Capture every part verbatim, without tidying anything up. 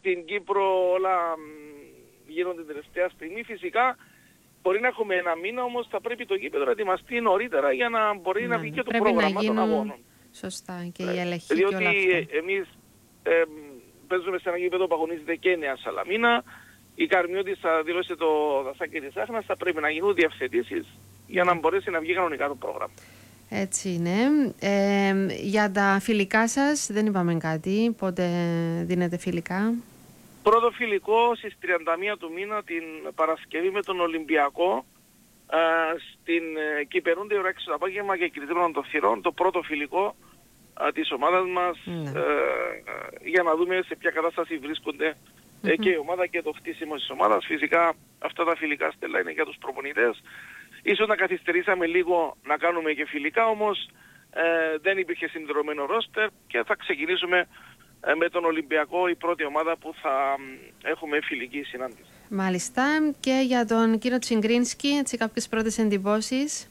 στην Κύπρο όλα γίνονται τελευταία στιγμή. Φυσικά μπορεί να έχουμε ένα μήνα, όμως θα πρέπει το γήπεδο να ετοιμαστεί νωρίτερα για να μπορεί ναι, να βγει και το πρόγραμμα των αγώνων. Σωστά, και η ελεγχή διότι και όλα αυτά. Εμείς ε, παίζουμε σε ένα γήπεδο που αγωνίζεται και Νέα Σαλαμίνα. Η Καρμιώτης θα δηλώσει το δασάκι της Άχνας, θα πρέπει να γίνουν διευθετήσεις για να μπορέσει να βγει κανονικά το πρόγραμμα. Έτσι είναι. Ε, για τα φιλικά σας δεν είπαμε κάτι, πότε δίνετε φιλικά? Πρώτο φιλικό στις τριάντα μία του μήνα την Παρασκευή με τον Ολυμπιακό ε, στην ε, Κυπερούνται η ώρα έξι το απόγευμα και κυριτήρων των θυρών, το πρώτο φιλικό ε, της ομάδας μας mm. ε, ε, για να δούμε σε ποια κατάσταση βρίσκονται mm-hmm. ε, και η ομάδα και το χτίσιμο της ομάδας. Φυσικά αυτά τα φιλικά, Στέλλα, είναι για τους προπονητές. Ίσως να καθυστερήσαμε λίγο να κάνουμε και φιλικά, όμως ε, δεν υπήρχε συνδρομένο ρόστερ και θα ξεκινήσουμε ε, με τον Ολυμπιακό, η πρώτη ομάδα που θα ε, έχουμε φιλική συνάντηση. Μάλιστα. Και για τον κύριο Τσιγκρίνσκι, έτσι κάποιες πρώτες εντυπώσεις?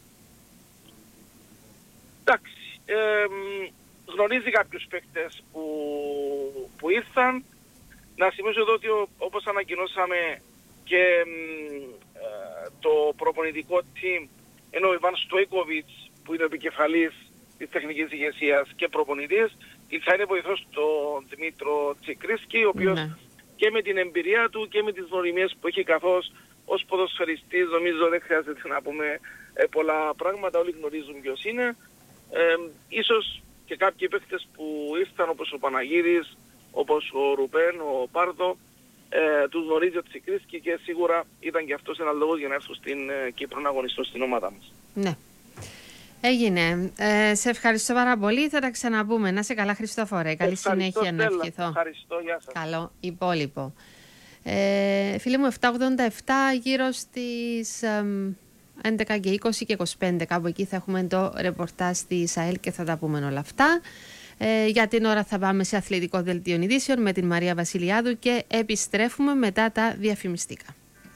Εντάξει, ε, γνωρίζει κάποιους παίκτες που, που ήρθαν. Να σημειώσω εδώ ότι όπως ανακοινώσαμε και ε, το προπονητικό team, ενώ ο Ιβάν Στοϊκοβιτς που είναι ο επικεφαλής της τεχνικής ηγεσίας και προπονητής, θα είναι βοηθός τον Δημήτρο Τσικρίσκι, ο οποίος ναι. και με την εμπειρία του και με τις γνωριμίες που έχει, καθώς ως ποδοσφαιριστής νομίζω δεν χρειάζεται να πούμε ε, πολλά πράγματα, όλοι γνωρίζουν ποιος είναι. Ε, ίσως και κάποιοι παίκτες που ήρθαν, όπως ο Παναγίδης, όπως ο Ρουπέν, ο Πάρδο, ε, τους γνωρίζει ο Τσικρίσκι και σίγουρα ήταν και αυτός ένας λόγος για να έρθουν στην ε, Κύπρο να αγωνιστούν στην ομάδα μας. Ναι. Έγινε. Ε, σε ευχαριστώ πάρα πολύ. Θα τα ξαναπούμε. Να σε καλά, Χριστόφορε. Καλή ευχαριστώ, συνέχεια, Στέλλα. να ευχηθώ. Ευχαριστώ, γεια σας. Καλό υπόλοιπο. Ε, φίλοι μου, επτά ογδόντα επτά, γύρω στις ε, έντεκα και είκοσι και είκοσι πέντε, κάπου εκεί θα έχουμε το ρεπορτάζ της ΑΕΛ και θα τα πούμε όλα αυτά. Ε, για την ώρα θα πάμε σε αθλητικό δελτίο ειδήσεων με την Μαρία Βασιλιάδου και επιστρέφουμε μετά τα διαφημιστικά.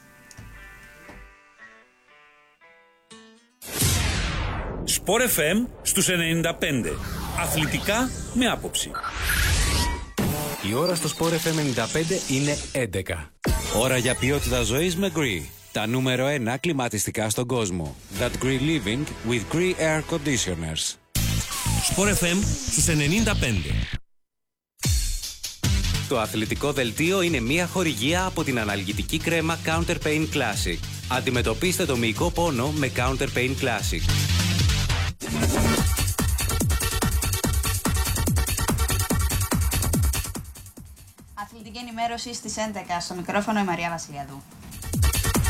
Σπορ εφ εμ στους ενενήντα πέντε. Αθλητικά με άποψη. Η ώρα στο Σπορ εφ εμ ενενήντα πέντε είναι έντεκα. Ώρα για ποιότητα ζωής με Gree. Τα νούμερο ένα κλιματιστικά στον κόσμο. That Gree Living with Gree Air Conditioners. Σπορ εφ εμ στους ενενήντα πέντε. Το αθλητικό δελτίο είναι μια χορηγία από την αναλγητική κρέμα Counter Pain Classic. Αντιμετωπίστε το μυϊκό πόνο με Counter Pain Classic. Αθλητική ενημέρωση στις έντεκα, στο μικρόφωνο η Μαρία Βασιλιαδού.